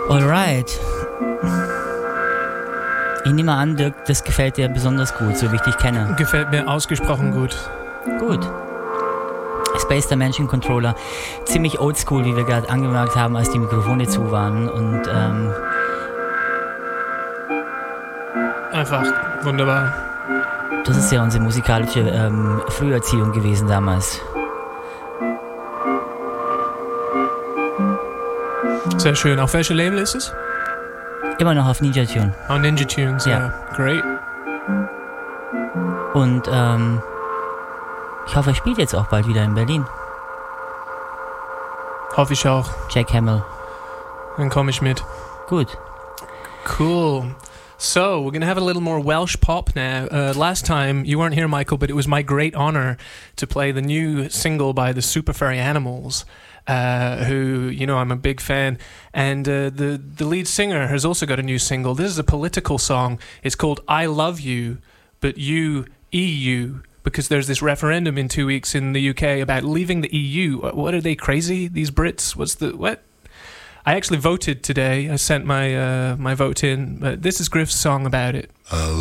Alright. Ich nehme an, Dirk, das gefällt dir besonders gut, so wie ich dich kenne. Gefällt mir ausgesprochen gut. Gut. Space Dimension Controller. Ziemlich oldschool, wie wir gerade angemerkt haben, als die Mikrofone zu waren. Und einfach wunderbar. das ist ja unsere musikalische Früherziehung gewesen damals. Sehr schön. Auf welchem Label ist es? Immer noch auf Ninja Tune. Oh, Ninja Tunes, ja. Great. Und ich hoffe, er spielt jetzt auch bald wieder in Berlin. Hoffe ich auch. Jack Hamill. Dann komme ich mit. Gut. Cool. So, we're going to have a little more Welsh pop now. Last time, you weren't here, Michael, but it was my great honor to play the new single by the Super Furry Animals, who, you know, I'm a big fan. And the lead singer has also got a new single. This is a political song. It's called I Love You, but You, EU, because there's this referendum in 2 weeks in the UK about leaving the EU. What are they, crazy, these Brits? What? I actually voted today. I sent my vote in, but this is Griff's song about it. Oh,